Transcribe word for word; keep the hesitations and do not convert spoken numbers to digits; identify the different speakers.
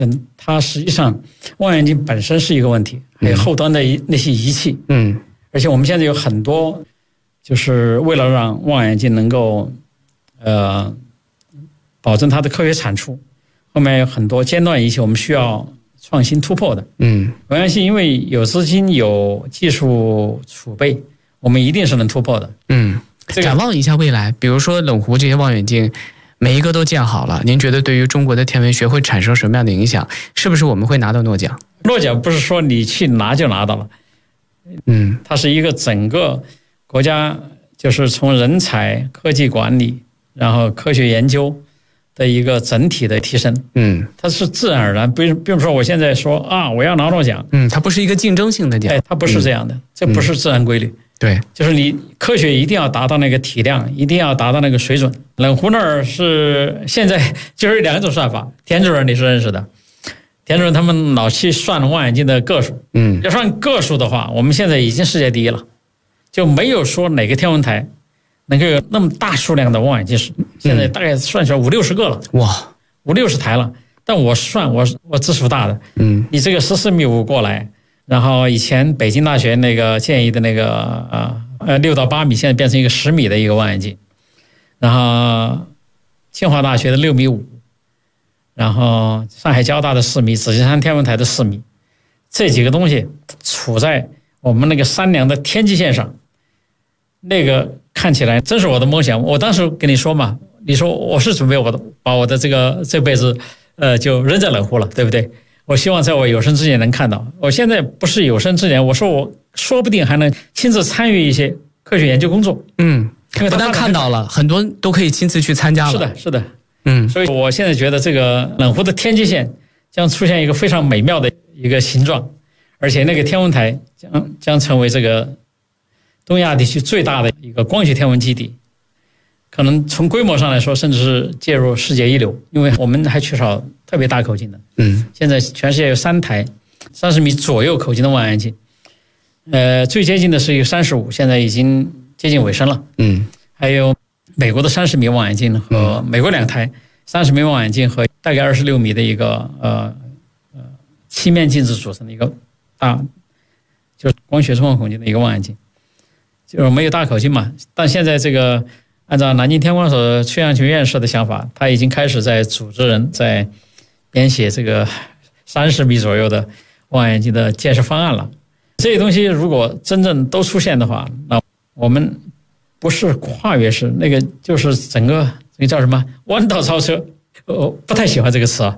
Speaker 1: 嗯，它实际上望远镜本身是一个问题，还有后端的那些仪器。
Speaker 2: 嗯，
Speaker 1: 而且我们现在有很多，就是为了让望远镜能够呃保证它的科学产出，后面有很多尖端仪器我们需要创新突破的。
Speaker 2: 嗯，
Speaker 1: 我相信因为有资金有技术储备，我们一定是能突破的。
Speaker 2: 嗯，展望一下未来，比如说冷湖这些望远镜每一个都建好了，您觉得对于中国的天文学会产生什么样的影响？是不是我们会拿到诺奖？
Speaker 1: 诺奖不是说你去拿就拿到了，
Speaker 2: 嗯，
Speaker 1: 它是一个整个国家就是从人才、科技管理，然后科学研究的一个整体的提升。
Speaker 2: 嗯，
Speaker 1: 它是自然而然，不是比如说我现在说啊，我要拿诺奖，
Speaker 2: 嗯，它不是一个竞争性的奖，
Speaker 1: 哎，它不是这样的，嗯、这不是自然规律。嗯、
Speaker 2: 对，
Speaker 1: 就是你科学一定要达到那个体量，一定要达到那个水准。冷湖那儿是现在就是两种算法，田主任你是认识的。田主任他们老去算望远镜的个数，
Speaker 2: 嗯，
Speaker 1: 要算个数的话，我们现在已经世界第一了，就没有说哪个天文台能够有那么大数量的望远镜，现在大概算起来五六十个了，
Speaker 2: 哇，
Speaker 1: 五六十台了。但我算我我字数大的，
Speaker 2: 嗯，
Speaker 1: 你这个十四米五过来，然后以前北京大学那个建议的那个呃呃六到八米，现在变成一个十米的一个望远镜，然后清华大学的六米五。然后上海交大的四米，紫金山天文台的四米，这几个东西处在我们那个山梁的天际线上，那个看起来真是我的梦想。我当时跟你说嘛，你说我是准备我的把我的这个这辈子呃就扔在冷湖了，对不对？我希望在我有生之年能看到。我现在不是有生之年，我说我说不定还能亲自参与一些科学研究工作。
Speaker 2: 嗯，不但看到了，很多都可以亲自去参加了。
Speaker 1: 是的，是的。
Speaker 2: 嗯，
Speaker 1: 所以我现在觉得这个冷湖的天际线将出现一个非常美妙的一个形状，而且那个天文台将将成为这个东亚地区最大的一个光学天文基地，可能从规模上来说，甚至是介入世界一流，因为我们还缺少特别大口径的。
Speaker 2: 嗯，
Speaker 1: 现在全世界有三台三十米左右口径的望远镜，呃，最接近的是一个三十五，现在已经接近尾声了。
Speaker 2: 嗯，
Speaker 1: 还有美国的三十米望远镜和美国两台三十米望远镜和大概二十六米的一个呃呃七面镜子组成的一个大，就是光学中望孔径的一个望远镜，就是没有大口径嘛。但现在这个按照南京天光所崔阳群院士的想法，他已经开始在组织人在编写这个三十米左右的望远镜的建设方案了。这些东西如果真正都出现的话，那我们不是跨越式，那个就是整个那个叫什么弯道超车，我不太喜欢这个词啊。